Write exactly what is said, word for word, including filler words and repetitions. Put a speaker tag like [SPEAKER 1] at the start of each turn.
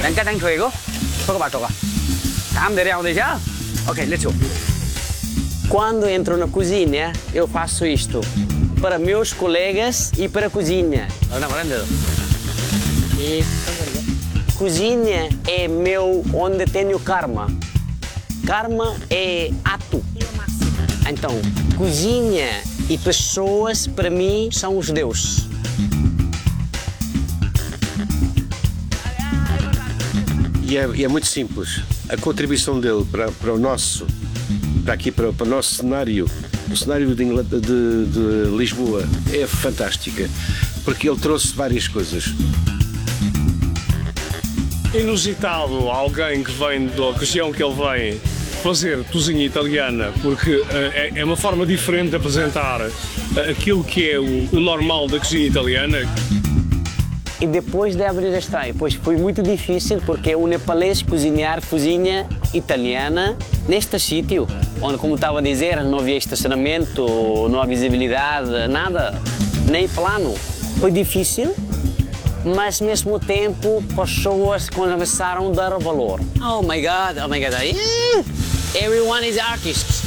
[SPEAKER 1] Đánh cái đánh thuê go. Toca ba toca. Tam de real já? Ok, let's go. Quando entro na cozinha, eu faço isto para meus colegas e para a cozinha. E cozinha é meu onde tenho karma. Karma é ato. Então, cozinha e pessoas para mim são os deuses.
[SPEAKER 2] E é, e é muito simples. A contribuição dele para, para o nosso, para aqui, para, para o nosso cenário, o cenário de, Ingl... de, de Lisboa é fantástica, porque ele trouxe várias coisas.
[SPEAKER 3] Inusitado alguém que vem da região que ele vem fazer cozinha italiana, porque uh, é, é uma forma diferente de apresentar uh, aquilo que é o, o normal da cozinha italiana.
[SPEAKER 1] E depois de abrir a estreia, pois foi muito difícil porque o nepalês cozinhar cozinha italiana neste sítio, onde, como estava a dizer, não havia estacionamento, não havia visibilidade, nada, nem plano. Foi difícil, mas ao mesmo tempo as pessoas começaram a dar valor. Oh my God, oh my God, yeah. Everyone is artists.